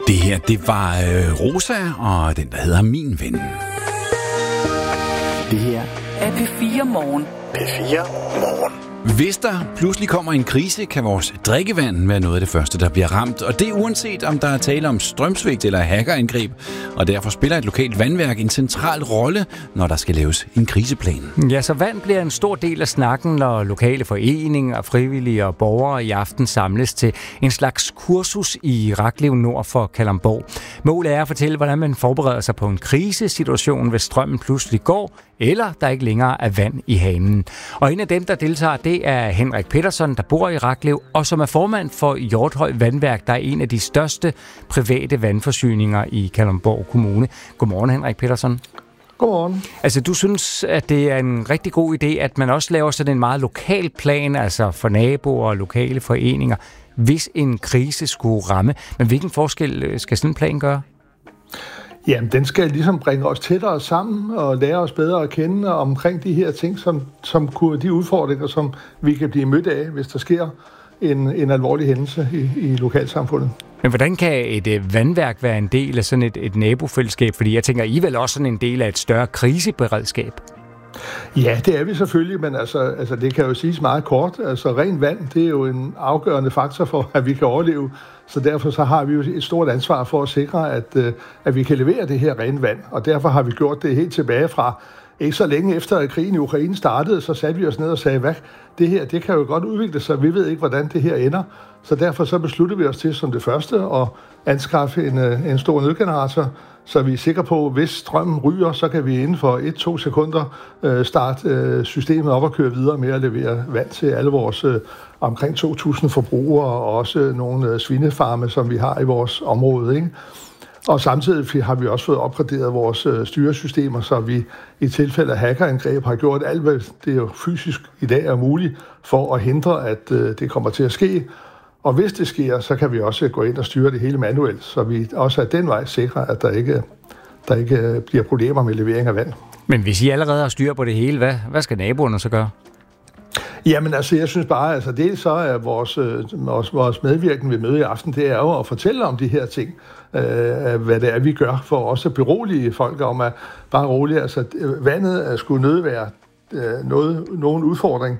Det her, det var Rosa og den, der hedder Min Ven. Det her er P4 Morgen. P4 Morgen. Hvis der pludselig kommer en krise, kan vores drikkevand være noget af det første, der bliver ramt. Og det uanset om der er tale om strømsvigt eller hackerangreb. Og derfor spiller et lokalt vandværk en central rolle, når der skal laves en kriseplan. Ja, så vand bliver en stor del af snakken, når lokale foreninger, frivillige og borgere i aften samles til en slags kursus i Raklev nord for Kalundborg. Målet er at fortælle, hvordan man forbereder sig på en krisesituation, hvis strømmen pludselig går, eller der ikke længere er vand i hanen. Og en af dem, der deltager, det er Henrik Petersen, der bor i Raklev, og som er formand for Hjorthøj Vandværk, der er en af de største private vandforsyninger i Kalundborg Kommune. Godmorgen, Henrik Petersen. Godmorgen. Altså, du synes, at det er en rigtig god idé, at man også laver sådan en meget lokal plan, altså for naboer og lokale foreninger, hvis en krise skulle ramme. Men hvilken forskel skal sådan en plan gøre? Jamen, den skal ligesom bringe os tættere sammen og lære os bedre at kende omkring de her ting, de udfordringer, som vi kan blive mødt af, hvis der sker en alvorlig hændelse i lokalsamfundet. Men hvordan kan et vandværk være en del af sådan et nabofællesskab? Fordi jeg tænker, I er vel også sådan en del af et større kriseberedskab? Ja, det er vi selvfølgelig, men altså det kan jo siges meget kort. Altså rent vand, det er jo en afgørende faktor for, at vi kan overleve. Så derfor så har vi jo et stort ansvar for at sikre, at vi kan levere det her rent vand. Og derfor har vi gjort det helt tilbage fra ikke så længe efter, at krigen i Ukraine startede, så satte vi os ned og sagde, hvad det her, det kan jo godt udvikle sig. Vi ved ikke, hvordan det her ender. Så derfor så besluttede vi os til som det første at anskaffe en stor nødgenerator, så vi er sikre på, at hvis strømmen ryger, så kan vi inden for 1-2 sekunder starte systemet op og køre videre med at levere vand til alle vores omkring 2.000 forbrugere og også nogle svinefarme, som vi har i vores område, ikke? Og samtidig har vi også fået opgraderet vores styresystemer, så vi i tilfælde af hackerangreb har gjort alt, hvad det jo fysisk i dag er muligt for at hindre, at det kommer til at ske. Og hvis det sker, så kan vi også gå ind og styre det hele manuelt, så vi også af den vej sikrer, at der ikke bliver problemer med levering af vand. Men hvis I allerede har styr på det hele, hvad skal naboerne så gøre? Jamen altså, jeg synes bare, altså det så er vores medvirkning ved møde i aften, det er jo at fortælle om de her ting, hvad det er, vi gør for også at berolige folk om, at bare roligt, altså vandet skulle nødt være nogen udfordring,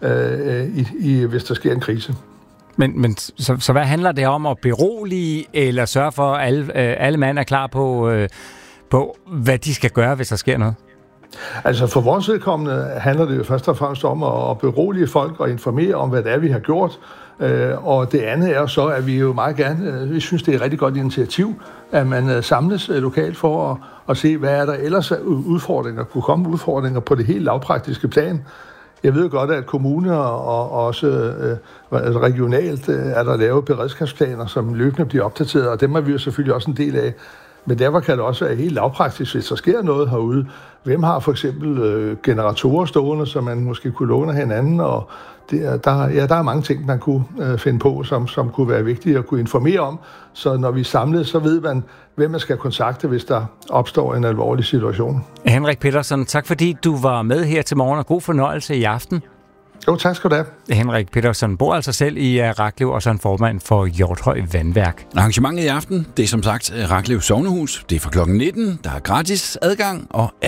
hvis der sker en krise. Men så hvad handler det om at berolige, eller sørge for, at alle mand er klar på, hvad de skal gøre, hvis der sker noget? Altså for vores vedkommende handler det jo først og fremmest om at berolige folk og informere om, hvad det er, vi har gjort. Og det andet er så, at vi jo meget gerne, vi synes, det er et rigtig godt initiativ, at man samles lokalt for at se, hvad er der ellers af udfordringer, kunne komme udfordringer på det helt lavpraktiske plan. Jeg ved godt, at kommuner og også regionalt er der lavet beredskabsplaner, som løbende bliver opdateret, og dem er vi jo selvfølgelig også en del af. Men derfor kan det også være helt lavpraktisk, hvis der sker noget herude. Hvem har for eksempel generatorer stående, som man måske kunne låne hinanden? Og der er mange ting, man kunne finde på, som kunne være vigtige at kunne informere om. Så når vi er samlet, så ved man, hvem man skal kontakte, hvis der opstår en alvorlig situation. Henrik Petersen, tak fordi du var med her til morgen, og god fornøjelse i aften. Jo, tak skal du have. Henrik Petersen bor altså selv i Raklev, og så en formand for Hjorthøj Vandværk. Arrangementet i aften, det er som sagt Raklev Sognehus. Det er fra kl. 19, der er gratis adgang, og